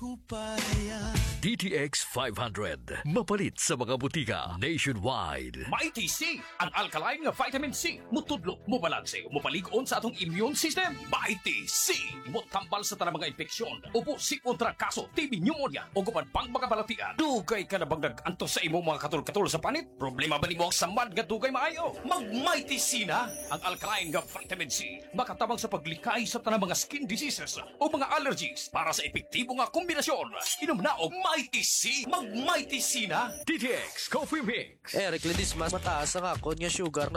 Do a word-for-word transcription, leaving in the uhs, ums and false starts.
D T X five hundred. Mapalit sa mga butika nationwide. Mighty C, ang alkaline nga vitamin C. Mutudlo, mubalanse, mupalig-on sa atong immune system. Mighty C, mutambal sa tanang mga infeksyon. Upo si kontra kaso, T B pneumonia, o guman pang mga balatian. Dugay ka na bang nag-anto sa imo mga katul-katul sa panit? Problema ba ni mo ang samad nga dugay maayo? Mag-Mighty C na! Ang alkaline nga vitamin C, makatabang sa paglikay sa tanang mga skin diseases o mga allergies para sa epektibo nga kombinasyon. Inom na og Mighty C. Mag-Mighty C na! D T X Coffee Mix. Eric Ledis, mas mataas ang akon nga sugar na